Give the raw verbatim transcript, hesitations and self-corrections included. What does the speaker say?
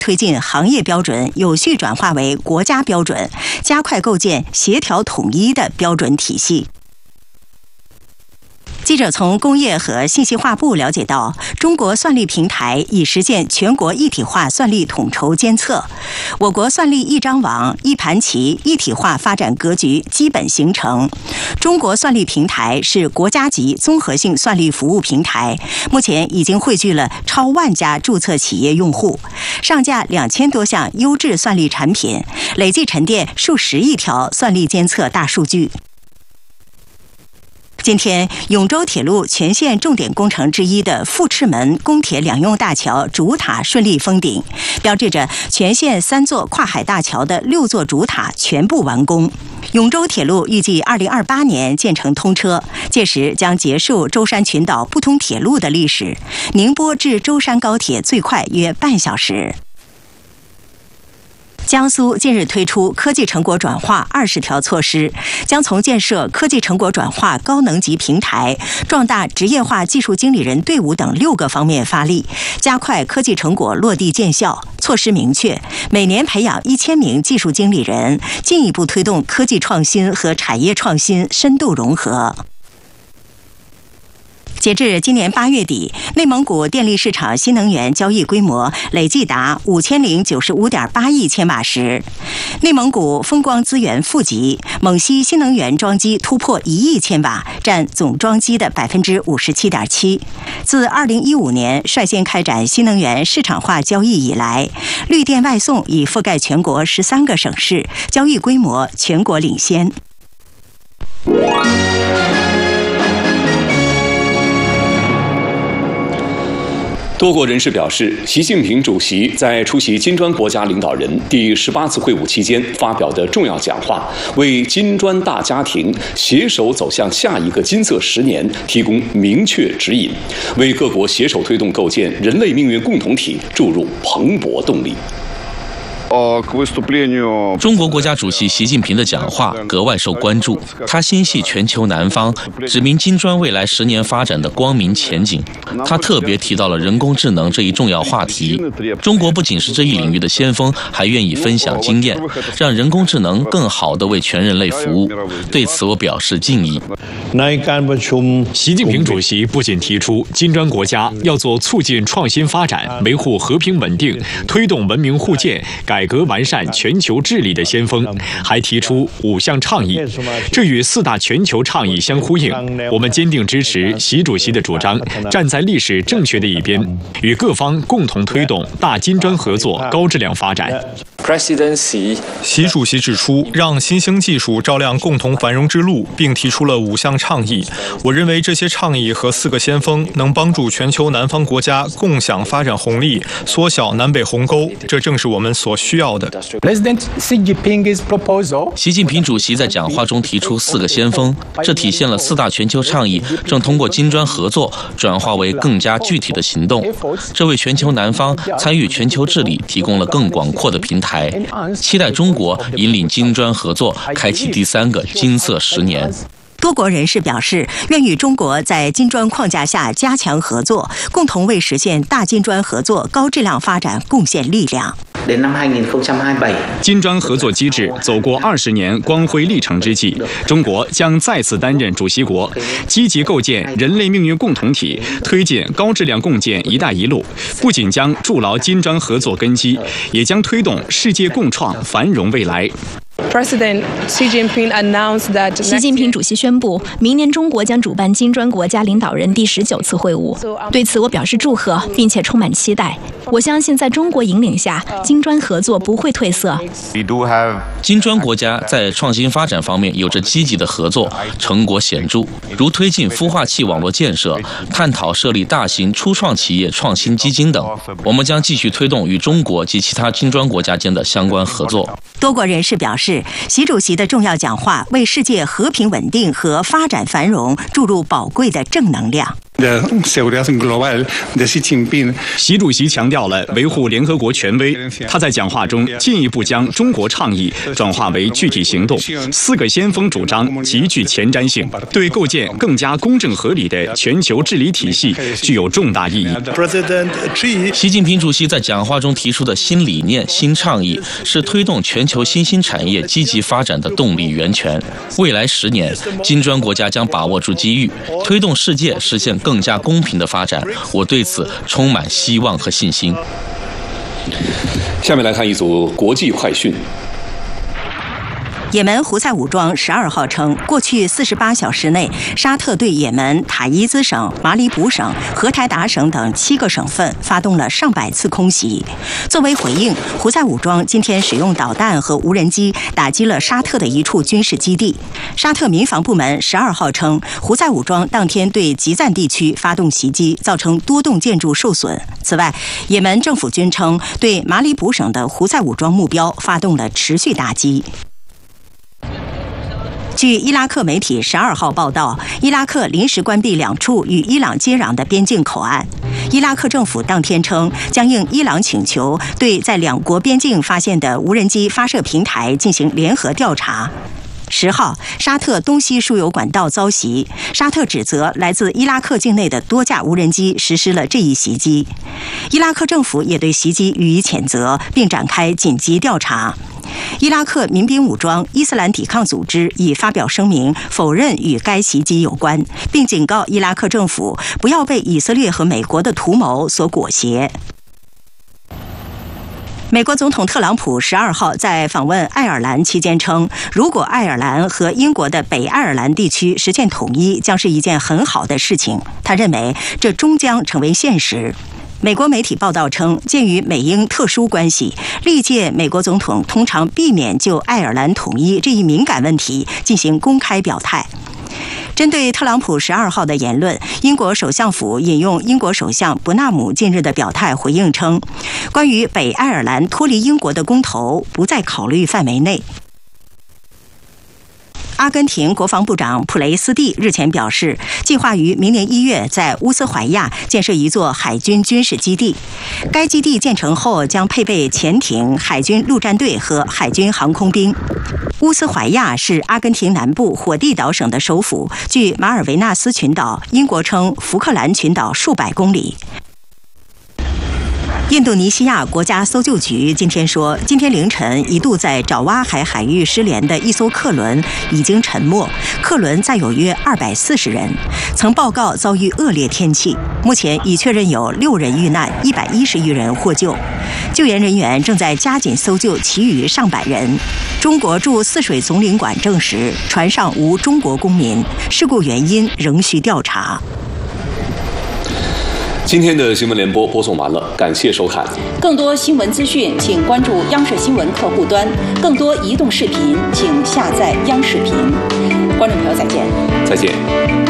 推进行业标准有序转化为国家标准，加快构建协调统一的标准体系。记者从工业和信息化部了解到，中国算力平台已实现全国一体化算力统筹监测，我国算力一张网、一盘棋一体化发展格局基本形成。中国算力平台是国家级综合性算力服务平台，目前已经汇聚了超万家注册企业用户，上架两千多项优质算力产品，累计沉淀数十亿条算力监测大数据。今天，永州铁路全线重点工程之一的富赤门公铁两用大桥主塔顺利封顶，标志着全线三座跨海大桥的六座主塔全部完工。永州铁路预计二零二八年建成通车，届时将结束舟山群岛不通铁路的历史。宁波至舟山高铁最快约半小时。江苏近日推出科技成果转化二十条措施，将从建设科技成果转化高能级平台、壮大职业化技术经理人队伍等六个方面发力，加快科技成果落地见效。措施明确，每年培养一千名技术经理人，进一步推动科技创新和产业创新深度融合。截至今年八月底，内蒙古电力市场新能源交易规模累计达五千零九十五点八亿千瓦时。内蒙古风光资源富集，蒙西新能源装机突破一亿千瓦，占总装机的百分之五十七点七。自二零一五年率先开展新能源市场化交易以来，绿电外送已覆盖全国十三个省市，交易规模全国领先。 多国人士表示，习近平主席在出席金砖国家领导人第十八次会晤期间发表的重要讲话，为金砖大家庭携手走向下一个金色十年提供明确指引，为各国携手推动构建人类命运共同体注入蓬勃动力。 中国国家主席习近平的讲话格外受关注，他心系全球南方，指明金砖未来十年发展的光明前景。他特别提到了人工智能这一重要话题。中国不仅是这一领域的先锋，还愿意分享经验，让人工智能更好地为全人类服务。对此，我表示敬意。 习近平主席不仅提出金砖国家要做促进创新发展、维护和平稳定、推动文明互鉴、改革完善全球治理的先锋，还提出五项倡议，这与四大全球倡议相呼应。我们坚定支持习主席的主张，站在历史正确的一边，与各方共同推动大金砖合作高质量发展。 习主席指出，让新兴技术照亮共同繁荣之路，并提出了五项倡议。我认为这些倡议和四个先锋能帮助全球南方国家共享发展红利，缩小南北鸿沟，这正是我们所需要的。 习近平主席在讲话中提出四个先锋，这体现了四大全球倡议正通过金砖合作转化为更加具体的行动，这为全球南方参与全球治理提供了更广阔的平台。期待中国引领金砖合作开启第三个金色十年。 多国人士表示，愿与中国在金砖框架下加强合作，共同为实现大金砖合作高质量发展贡献力量。 金砖合作机制走过二十年光辉历程之际，中国将再次担任主席国，积极构建人类命运共同体，推进高质量共建“一带一路”，不仅将筑牢金砖合作根基，也将推动世界共创繁荣未来。 President Xi Jinping announced that 习近平主席宣布，明年中国将主办金砖国家领导人第十九次会晤。对此，我表示祝贺，并且充满期待。我相信，在中国引领下，金砖合作不会褪色。 金砖国家在创新发展方面有着积极的合作，成果显著，如推进孵化器网络建设、探讨设立大型初创企业创新基金等。我们将继续推动与中国及其他金砖国家间的相关合作。 多国人士表示，习主席的重要讲话为世界和平稳定和发展繁荣注入宝贵的正能量。 习主席强调了维护联合国权威，他在讲话中进一步将中国倡议转化为具体行动。四个先锋主张极具前瞻性，对构建更加公正合理的全球治理体系具有重大意义。 习近平主席在讲话中提出的新理念、新倡议，是推动全球新兴产业积极发展的动力源泉。未来十年，金砖国家将把握住机遇，推动世界实现更加公平的发展。我对此充满希望和信心。 下面来看一组国际快讯。 也门胡塞武装十二号称，过去四十八小时内，沙特对也门塔伊兹省、马里卜省、荷台达省等七个省份发动了上百次空袭。作为回应，胡塞武装今天使用导弹和无人机打击了沙特的一处军事基地。沙特民防部门十二号称，胡塞武装当天对集赞地区发动袭击，造成多栋建筑受损。此外，也门政府军称，对马里卜省的胡塞武装目标发动了持续打击。据伊拉克媒体十二号报道，伊拉克临时关闭两处与伊朗接壤的边境口岸。伊拉克政府当天称，将应伊朗请求，对在两国边境发现的无人机发射平台进行联合调查。十号，沙特东西输油管道遭袭，沙特指责来自伊拉克境内的多架无人机实施了这一袭击。伊拉克政府也对袭击予以谴责，并展开紧急调查。伊拉克民兵武装伊斯兰抵抗组织已发表声明，否认与该袭击有关，并警告伊拉克政府不要被以色列和美国的图谋所裹挟。美国总统特朗普十二号在访问爱尔兰期间称，如果爱尔兰和英国的北爱尔兰地区实现统一，将是一件很好的事情。他认为这终将成为现实。美国媒体报道称，鉴于美英特殊关系，历届美国总统通常避免就爱尔兰统一这一敏感问题进行公开表态。针对特朗普十二号的言论，英国首相府引用英国首相伯纳姆近日的表态回应称，关于北爱尔兰脱离英国的公投不在考虑范围内。阿根廷国防部长普雷斯蒂日前表示，计划于明年一月在乌斯怀亚建设一座海军军事基地。该基地建成后将配备潜艇、海军陆战队和海军航空兵。乌斯怀亚是阿根廷南部火地岛省的首府，距马尔维纳斯群岛（英国称福克兰群岛）数百公里。印度尼西亚国家搜救局今天说，今天凌晨一度在爪哇海海域失联的一艘客轮已经沉没，客轮载有约二百四十人，曾报告遭遇恶劣天气。目前已确认有六人遇难，一百一十余人获救，救援人员正在加紧搜救其余上百人。中国驻泗水总领馆证实，船上无中国公民，事故原因仍需调查。 今天的新闻联播播送完了，感谢收看。 更多新闻资讯，请关注央视新闻客户端；更多移动视频，请下载央视频。观众朋友，再见。 再见。